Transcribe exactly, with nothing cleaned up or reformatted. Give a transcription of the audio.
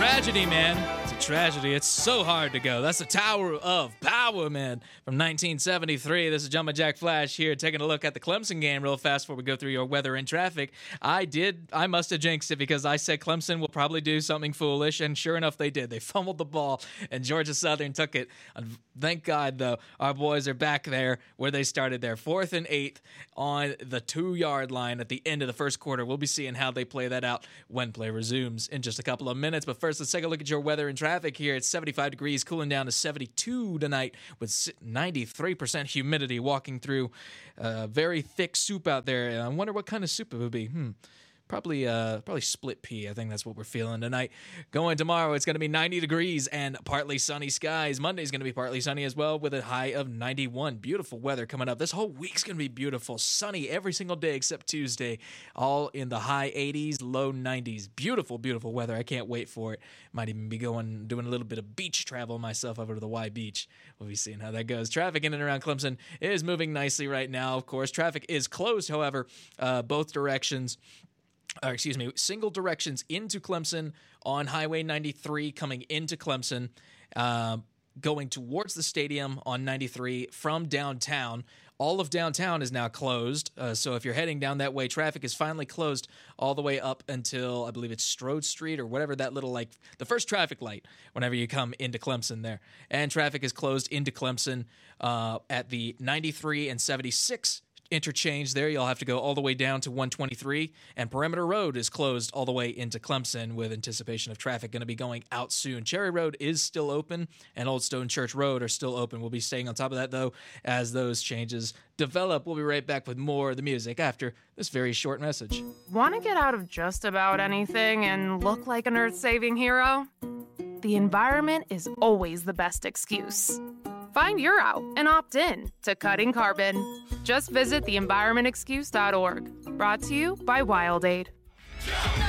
tragedy, man. It's a tragedy. It's so hard to go. That's the Tower of Power, man, from nineteen seventy-three. This is Jumpin' Jack Flash here, taking a look at the Clemson game real fast before we go through your weather and traffic. I did, I must have jinxed it because I said Clemson will probably do something foolish, and sure enough, they did. They fumbled the ball, and Georgia Southern took it. And thank God, though, our boys are back there where they started their fourth and eighth on the two-yard line at the end of the first quarter. We'll be seeing how they play that out when play resumes in just a couple of minutes. But first, let's take a look at your weather and traffic here. It's seventy-five degrees, cooling down to seventy-two tonight with ninety-three percent humidity, walking through a very thick soup out there. I wonder what kind of soup it would be. Hmm. Probably uh, probably split pea. I think that's what we're feeling tonight. Going tomorrow, it's going to be ninety degrees and partly sunny skies. Monday's going to be partly sunny as well with a high of ninety-one. Beautiful weather coming up. This whole week's going to be beautiful. Sunny every single day except Tuesday. All in the high eighties, low nineties. Beautiful, beautiful weather. I can't wait for it. Might even be going, doing a little bit of beach travel myself over to the Y Beach. We'll be seeing how that goes. Traffic in and around Clemson is moving nicely right now, of course. Traffic is closed, however, uh, both directions. Or excuse me, single directions into Clemson on Highway ninety-three coming into Clemson, uh, going towards the stadium on ninety-three from downtown. All of downtown is now closed, uh, so if you're heading down that way, traffic is finally closed all the way up until, I believe it's Strode Street or whatever that little, like, the first traffic light whenever you come into Clemson there. And traffic is closed into Clemson uh, at the ninety-three and seventy-six interchange there. You'll have to go all the way down to one twenty-three, and Perimeter Road is closed all the way into Clemson with anticipation of traffic going to be going out soon. Cherry Road is still open, and Old Stone Church Road are still open. We'll be staying on top of that, though, as those changes develop. We'll be right back with more of the music after this very short message. Want to get out of just about anything and look like an earth-saving hero? The environment is always the best excuse. Find your out and opt in to Cutting Carbon. Just visit the environment excuse dot org. Brought to you by WildAid.